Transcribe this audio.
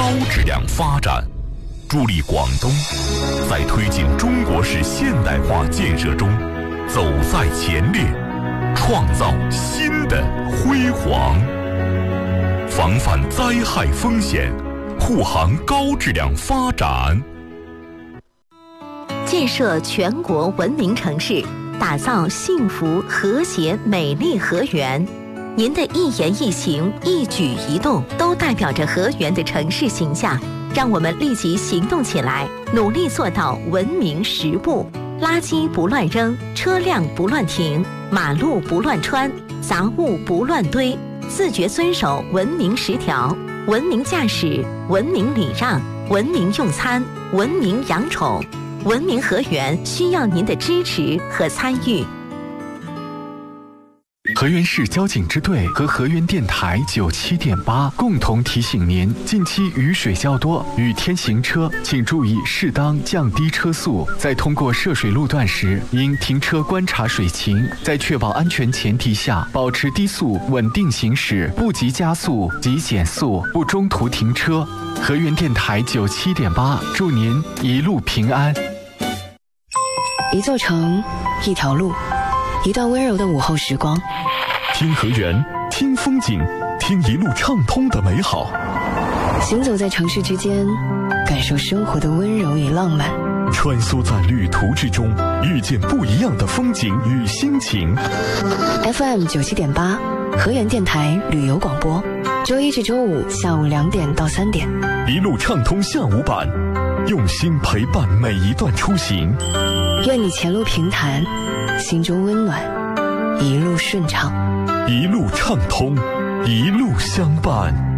高质量发展，助力广东在推进中国式现代化建设中走在前列，创造新的辉煌。防范灾害风险，护航高质量发展。 建设全国文明城市，打造幸福、和谐、美丽河源。您的一言一行、一举一动，都代表着河源的城市形象。让我们立即行动起来，努力做到文明10不：垃圾不乱扔，车辆不乱停，马路不乱穿，杂物不乱堆，自觉遵守文明10条：文明驾驶，文明礼让，文明用餐，文明养宠。文明河源需要您的支持和参与。 河源市交警支队和河源电台97.8共同提醒您：近期雨水较多，雨天行车请注意适当降低车速，在通过涉水路段时，应停车观察水情，在确保安全前提下，保持低速稳定行驶，不急加速，急减速，不中途停车。河源电台97.8，祝您一路平安。 一座城，一条路，一段温柔的午后时光。 听河源，听风景，听一路畅通的美好。 行走在城市之间，感受生活的温柔与浪漫。 穿梭在旅途之中，遇见不一样的风景与心情。 FM 97.8，河源电台旅游广播，周一至周五下午2点到3点， 一路畅通下午版，用心陪伴每一段出行。 愿你前路平坦，心中温暖，一路顺畅， 一路畅通，一路相伴。